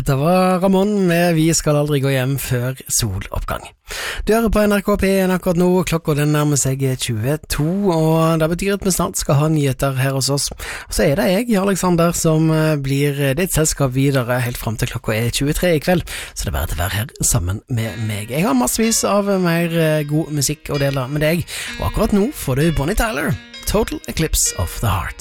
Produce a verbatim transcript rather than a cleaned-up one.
Dette var Ramon med Vi skal aldri gå hjem før soloppgang. Du hører på N R K P en akkurat nå, klokka den nærmer seg tjueto, og det betyr at vi snart skal ha nyheter her hos oss. Og så er det jeg, Alexander, som blir ditt selskap videre helt frem til klokka er tjuetre i kveld, så det er bare til å være her sammen med meg. Jeg har massevis av mer god musikk å dele med deg, og akkurat nå får du Bonnie Tyler, Total Eclipse of the Heart.